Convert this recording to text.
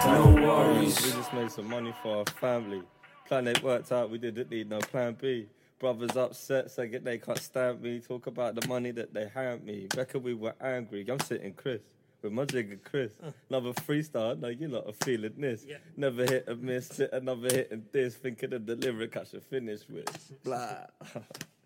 no worries. We just made some money for our family. Plan it worked out, we didn't need no plan B. Brothers upset, saying they can't stand me. Talk about the money that they hand me. Reckon we were angry. I'm sitting Chris with my jigger Chris. Another freestyle, no, you lot are feeling this. Yeah. Never hit and miss, hit another hit and this. Thinking of the lyric I should finish with. Blah.